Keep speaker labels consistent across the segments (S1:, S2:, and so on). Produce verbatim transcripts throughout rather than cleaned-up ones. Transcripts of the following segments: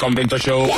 S1: Convento Show.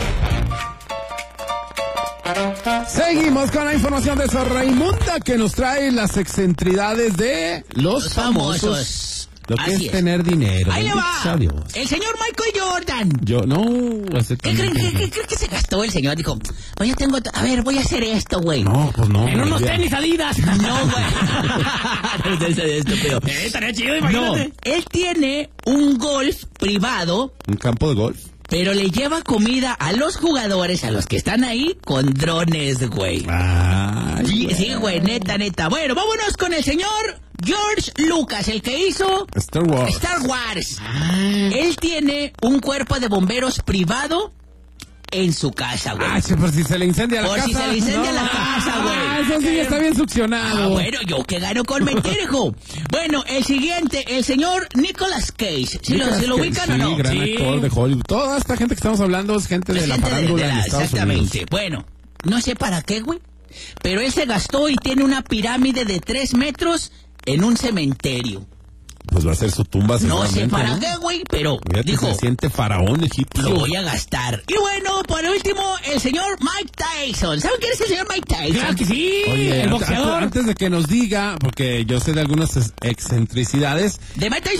S2: Seguimos con la información de Sor Raimunda, que nos trae las excentridades de los,
S3: Los
S2: famosos.
S3: famosos.
S2: Lo que
S3: Así
S2: es,
S3: es.
S2: tener dinero.
S3: Ahí le
S2: Bendito
S3: va.
S2: sea Dios.
S3: El señor Michael Jordan.
S2: Yo, no. ese
S3: ¿Qué creen,
S2: también-
S3: qué, qué creen que se gastó el señor? Dijo, oye, tengo... A ver, voy a hacer esto, güey.
S2: No, pues no.
S4: En unos
S2: ya.
S4: tenis Adidas.
S3: No, güey. No es de esto, pero...
S4: Eh, estaría chido,
S3: No,
S4: imagínate.
S3: él tiene un golf privado,
S2: Un campo de golf.
S3: pero le lleva comida a los jugadores, a los que están ahí, con drones, güey.
S2: Ay,
S3: Sí,
S2: güey.
S3: sí, güey, neta, neta. Bueno, vámonos con el señor George Lucas, el que hizo
S2: Star Wars.
S3: Star Wars. Él tiene un cuerpo de bomberos privado en su casa, güey.
S2: Ay, sí, por si se le incendia la
S3: Por
S2: casa.
S3: si se le incendia la casa, güey.
S2: Ah, eso sí está bien succionado.
S3: Ah, bueno, yo que gano con mentirjo. Bueno, el siguiente, el señor Nicolas Cage. ¿Sí lo,
S2: Nicolas
S3: ¿sí lo
S2: Cage,
S3: ubican
S2: sí,
S3: o no?
S2: gran
S4: Sí.
S2: actor de Hollywood. Toda esta gente que estamos hablando es gente de
S3: Es
S2: la
S3: gente de-
S2: farándula
S3: de la-
S2: en Estados
S3: exactamente.
S2: Unidos.
S3: Bueno, no sé para qué, güey. Pero él se gastó y tiene una pirámide de tres metros en un cementerio.
S2: Pues va a ser su tumba
S3: No sé
S2: seguramente,
S3: para
S2: ¿no?
S3: qué, güey, pero
S2: Fíjate,
S3: dijo,
S2: se siente faraón egipcio.
S3: lo voy a gastar. Y bueno, por último, el señor Mike Tyson. ¿Saben quién es el señor Mike Tyson?
S4: Claro que sí,
S2: Oye,
S4: el
S2: ant-
S4: boxeador.
S2: antes de que nos diga, porque yo sé de algunas ex- excentricidades,
S3: De Mike Tyson